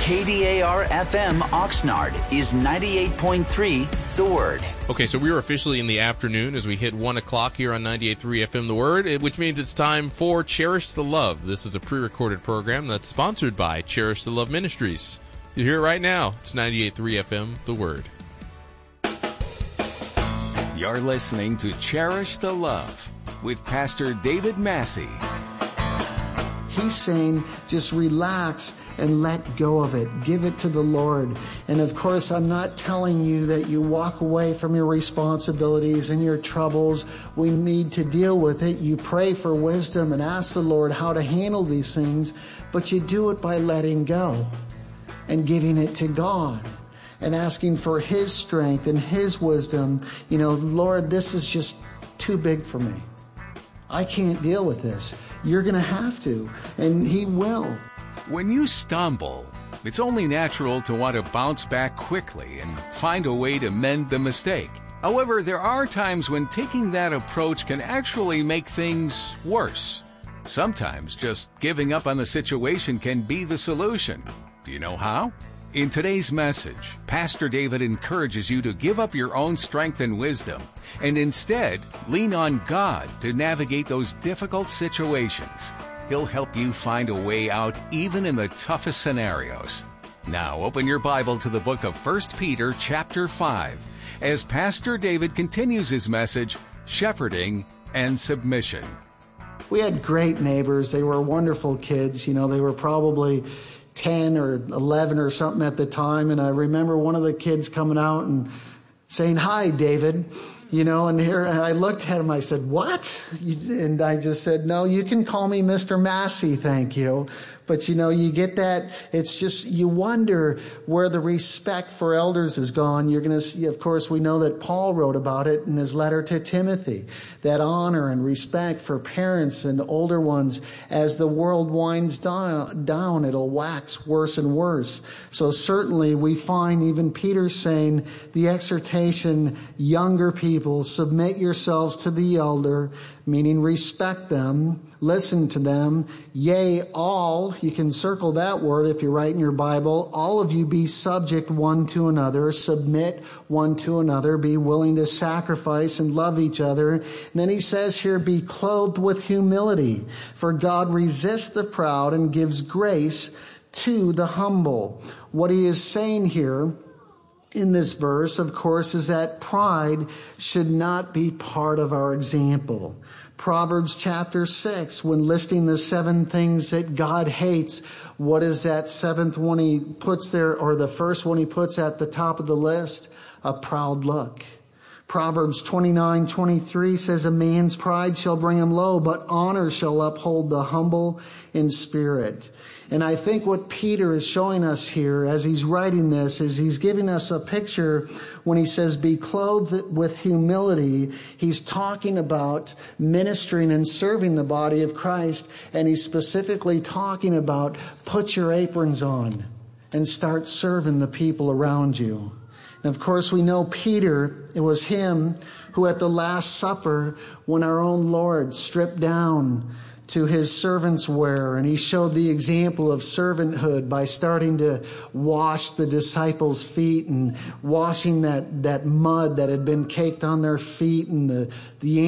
KDAR-FM Oxnard is 98.3 The Word. Okay, so we are officially in the afternoon as we hit 1 o'clock here on 98.3 FM The Word, which means it's time for Cherish the Love. This is a pre-recorded program that's sponsored by Cherish the Love Ministries. You hear it right now. It's 98.3 FM The Word. You're listening to Cherish the Love with Pastor David Massey. He's saying just relax and let go of it. Give it to the Lord. And of course, I'm not telling you that you walk away from your responsibilities and your troubles. We need to deal with it. You pray for wisdom and ask the Lord how to handle these things, but you do it by letting go and giving it to God and asking for His strength and His wisdom. You know, Lord, this is just too big for me. I can't deal with this. You're going to have to, and He will. When you stumble, it's only natural to want to bounce back quickly and find a way to mend the mistake. However, there are times when taking that approach can actually make things worse. Sometimes just giving up on the situation can be the solution. Do you know how? In today's message, Pastor David encourages you to give up your own strength and wisdom and instead lean on God to navigate those difficult situations. He'll help you find a way out even in the toughest scenarios. Now open your Bible to the book of 1 Peter chapter 5 as Pastor David continues his message, Shepherding and Submission. We had great neighbors. They were wonderful kids. You know, they were probably 10 or 11 or something at the time. And I remember one of the kids coming out and saying, "Hi, David." You know, and I looked at him, I said, "What?" And I just said, "No, you can call me Mr. Massey, thank you." But, you know, you get that, it's just, you wonder where the respect for elders is gone. You're going to see, of course, we know that Paul wrote about it in his letter to Timothy, that honor and respect for parents and older ones. As the world winds down, it'll wax worse and worse. So certainly we find even Peter saying the exhortation, younger people, submit yourselves to the elder, meaning respect them, listen to them. Yea, all, you can circle that word if you write in your Bible, all of you be subject one to another, submit one to another, be willing to sacrifice and love each other. And then he says here, be clothed with humility, for God resists the proud and gives grace to the humble. What he is saying here in this verse, of course, is that pride should not be part of our example. Proverbs chapter 6, when listing the 7 things that God hates, what is that seventh one he puts there, or the first one he puts at the top of the list? A proud look. Proverbs 29:23 says, a man's pride shall bring him low, but honor shall uphold the humble in spirit. And I think what Peter is showing us here as he's writing this is he's giving us a picture when he says, be clothed with humility. He's talking about ministering and serving the body of Christ. And he's specifically talking about put your aprons on and start serving the people around you. And of course, we know Peter, it was him who at the Last Supper, when our own Lord stripped down to his servant's wear, and he showed the example of servanthood by starting to wash the disciples' feet and washing that mud that had been caked on their feet and the